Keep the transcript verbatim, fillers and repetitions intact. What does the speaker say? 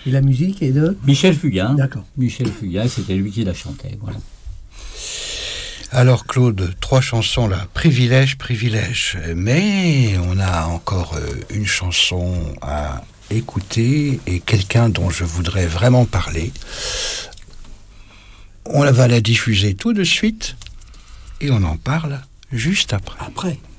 Et la musique est de Michel Fugain. D'accord. Michel Fugain, c'était lui qui la chantait. Voilà. Alors Claude, trois chansons là, privilège, privilège. Mais on a encore euh, une chanson à écouter et quelqu'un dont je voudrais vraiment parler. On va la diffuser tout de suite et on en parle juste après. Après.